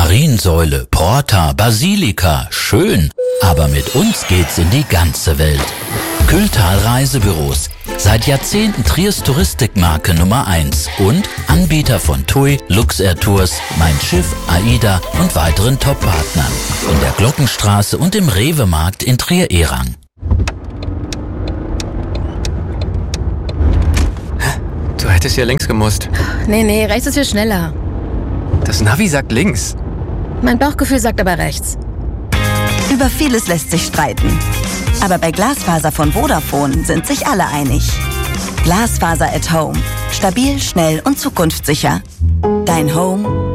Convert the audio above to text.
Mariensäule, Porta, Basilika, schön. Aber mit uns geht's in die ganze Welt. Kylltal Reisebüros. Seit Jahrzehnten Triers Touristikmarke Nummer 1 und Anbieter von TUI, Luxair Tours, Mein Schiff, AIDA und weiteren Top-Partnern. In der Glockenstraße und im Rewe-Markt in Trier-Erang. Du hättest ja links gemusst. Nee, rechts ist viel schneller. Das Navi sagt links. Mein Bauchgefühl sagt aber rechts. Über vieles lässt sich streiten. Aber bei Glasfaser von Vodafone sind sich alle einig. Glasfaser at Home. Stabil, schnell und zukunftssicher. Dein Home